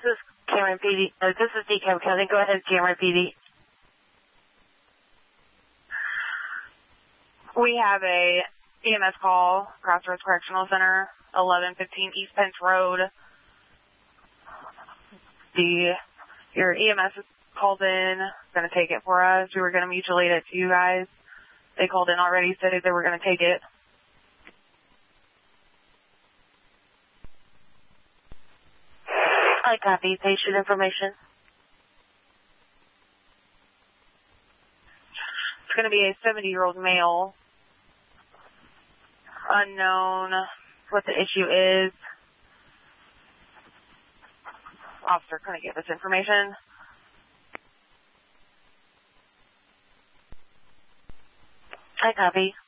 This is Cameron PD. This is DeKalb County. Go ahead, Cameron PD. We have a EMS call, Crossroads Correctional Center, 1115 East Pence Road. Your EMS is called in, going to take it for us. We were going to mutual aid it to you guys. They called in already, said they were going to take it. I copy. Patient information. It's going to be a 70-year-old male. Unknown what the issue is. Officer couldn't give us information. I copy.